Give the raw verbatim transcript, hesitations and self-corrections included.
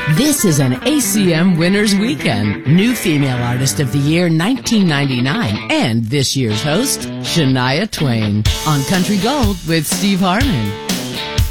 This is an A C M Winners Weekend. New Female Artist of the Year nineteen ninety-nine and this year's host, Shania Twain. On Country Gold with Steve Harmon.